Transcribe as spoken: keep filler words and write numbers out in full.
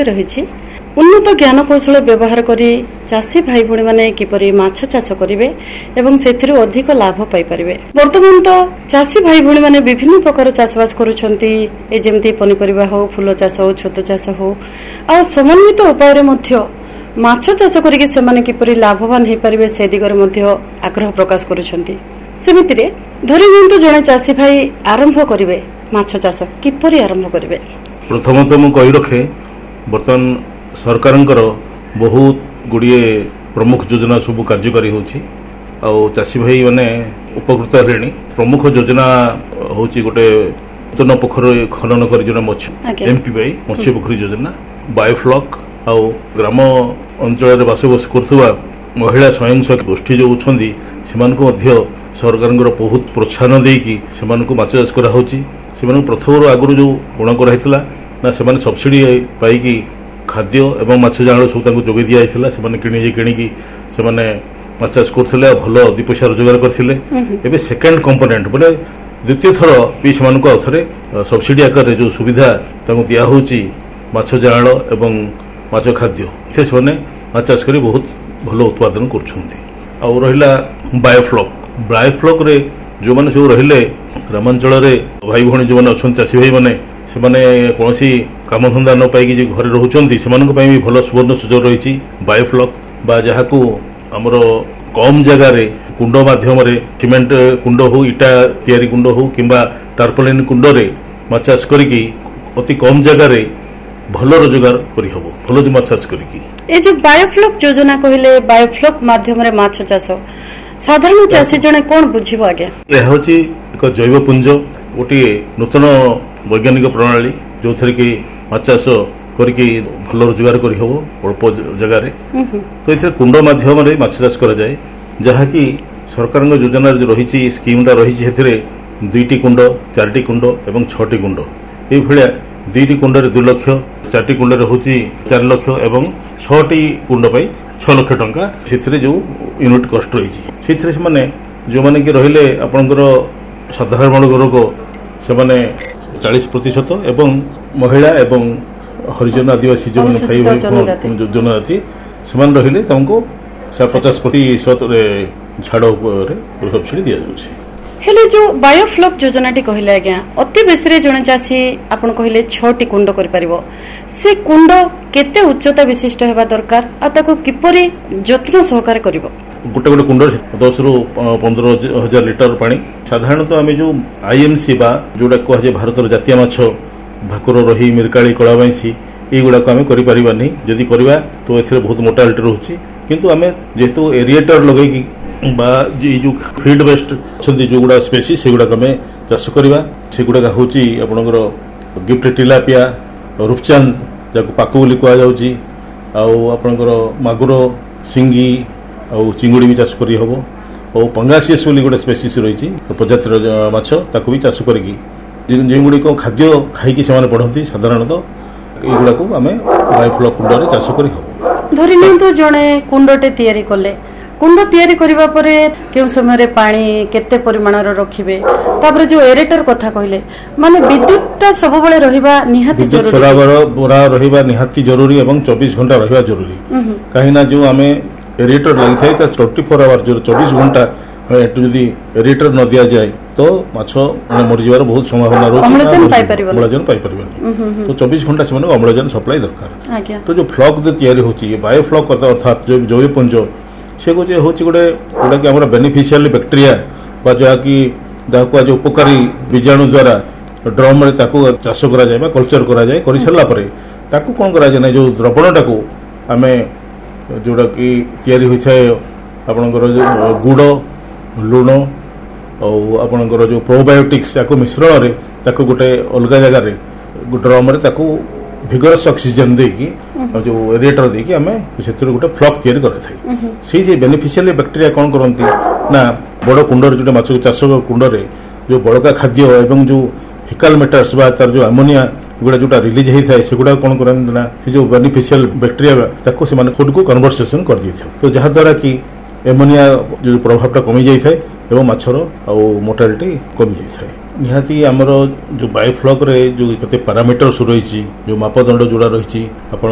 रही उन्नत ज्ञान कौशल व्यवहार करी चाषी भाई भूणी माने किपरि माछ चाष करिवे एवं सेथिरु अधिक लाभ पाई परिवे। वर्तमान तो चाषी भाई भूणी माने विभिन्न प्रकार चाषबास करूछंती ए जेमती पनिपरिबा हो फूल चाष हो छोट चाष हो आ समन्वित उपाय रे मध्य माछ चाष करिके सेमाने किपरि लाभवान हे परिवे से दिगरे मध्य आग्रह प्रकाश करूछंती। सेमिति रे धरि नियंतु जणे चाषी भाई आरंभ करिवे माछ चाष किपरि आरंभ करिवे। प्रथमतः मु कहि रखे वर्तमान सरकारंकर बहुत गुड़िए प्रमुख योजना सब कार्यकारी होची आउ चाषी भाई माने उपकृत हेलेनी। प्रमुख योजना होची गोटे नूतन पोखर खनन कर जो मत्स्य एमपीवाई मत्स्य पोखरी योजना बायोफ्लॉक आउ ग्राम अंचल बसबास करुवा महिला स्वयं सहायक गोष्ठी जो अच्छी से सरकार बहुत प्रोत्साहन देकी से माछ चाष कराऊँगी। से प्रथम आगुरी जो गुण कराइला ना से सब्सिडी पाई खाद्य एवं माछ जाल सब जोगे दि जाइए से किणी किणिकी से माछ चाष करते भल दि पैसा रोजगार करते। सेकेंड कंपोनेंट बोले द्वितीय थर भी से थे सब्सिडी आकार जो सुविधा दिहूँ माछ जाल एवं माछ खाद्य से माछ चाष कर बहुत भल उत्पादन कर। बायोफ्लॉक बायोफ्लॉक रे जो मैंने सब रहिले ग्रामांचल भाई भौणी जो अच्छा चाषी भाई मैंने से कौन काम धंदा न पाई घरे रोचंती से भी भल सुवर्ण सुजोग रही बायोफ्लॉक बा जहाँ को आमर कम जगार कुंड माध्यम सीमेंट कुंड हो इटा तैयारी कुंड हो किंबा टार्पोलिन कुंड रे माछ चाष करिकी अति कम जगार भल रोजगार करहब भल माछ चाष करिकी। ए जो बायोफ्लॉक योजना कहले बायोफ्लॉक माध्यम रे माछ चाष साधारण चाषी जने कौन बुझिबो आगे। यह होची एक जैव पुंज गोटे नूतन वैज्ञानिक प्रणाली जो थरे कि माछ चाष करके भल रोजगार करहब अल्प जगार तो ये कुंड माध्यम रे माछ चाष करा जाए जहाँ की सरकार योजना रही स्कीम रही दुईटी कुंड चार कुंड एवं छटी कुंड ये भाया दुईटी कुंड दु लक्ष चार कुंड हूँ चार लक्ष एवं छटी कुंड छ लक्ष टंका से जो यूनिट कस्ट रही से जो मैंने कि रहिले आपणकर साधारण वर्ग से चालीस प्रतिशत एवं महिला एवं हरिजन आदिवासी जो जनजाति से रहिले पचास प्रतिशत झाड़ सब्सिडी दि जाऊँगी। हेले जो बायोफ्लॉक योजना टी कहले आज्ञा अति बेसी जड़े चाषी आपन कहले छटी कुंड कर परिबो से कुंड केते उच्चता विशिष्ट हेबा दरकार आ ताको किपरि जत्न सहकार करिवो। गोटे गोटे कुंड दस रु पंद्रह हजार लिटर पानी साधारणतः आम जो आईएमसी बा जोड़ा कहुए भारत जातीय माछ भाकुर रही मिरकाली कलाबाईसी युवाक आम करें जदि करवा तो ए बहुत मोर्टालिटी रोचे किंतु आम जेहेतु एरिएटर लगे बा जो फीड वेस्ट अच्छी जो गुड़ा स्पेसी से गुड़ाक आम चाष करवा से गुड़ाक हूँ आपणकर गिफ्ट टिलापिया रूपचांद जहाँ पाक बोली कहुच्छी आपणकर मागुर सिंगी आउ चिंगुड़ी भी चाष कर हम और पंगासीएस बोली गोटे स्पेसीस रही प्रजातिर माछ ताकू भी चाष करी गुड़िक खाद्य खाई बढ़ती साधारणतः युवाक आम बायोफ्लॉक कुंड चाष कर धरी नियंतु जड़े कुंडटे तैयारी कले कुंड तैयारी करबा परे केउ समय रे पानी केते परिमाण रो रखिबे तापर जो एरेटर कथा कहले माने विद्युतटा सब बेले रहिबा निहाती जरूरी सराबर बोरा रहिबा निहाती जरूरी एवं चौबीस घंटा रहिबा जरूरी काहेना जो आमे एरेटर लागि थाय त चौबीस आवर जो चौबीस घंटा यदि एरेटर न दिया जाए तो माछ माने मरि जबार बहुत संभावना रहउछि अम्लजान पाई परिबो अम्लजान पाई परिबो तो चौबीस घंटा से माने अम्लजान सप्लाई दरकार तो जो फ्लॉक दे तैयारी होछि बायोफ्लॉक अर्थात जो जैव पुंज से हूँ गोटे जोटा कि आम बेनिफिशियल बैक्टेरिया जहाँकि जहाँ आज उपकारी बीजाणु द्वारा ड्रम चाष कराए कल्चर कराए कर सारा कौन कराए जो द्रवणटा को आम जोटा कि तैयारी होता है आपणकर गुड़ लुण और आपणकर जो प्रोबायोटिक्स या मिश्रण में गोटे अलग जगार ड्रम भिगरस ऑक्सीजन देकी जो एरिएटर देकी आम से गोटे फ्लॉक तैयारी कराई से बेनिफिशियल बैक्टेरिया कौन करती ना बड़ कुंड जो माछ चाष कुंड जो बड़का खाद्य एवं जो फिकाल मेटर्स बा तार जो अमोनिया गुड़ा जोटा रिलीज होता है सेगुड़ा कौन करती ना जो बेनिफिशियल बैक्टेरिया से खुद को कन्वर्सेशन कर दी तो जहाद्वारा कि एमोनिया जो प्रभावटा कमी जाए एवं माछर आ मोर्टालिटी कमी जाए निहाती आमर जो बायोफ्लॉक रे जो केते पैरामीटर्स रही जो मापदंड जोड़ा रही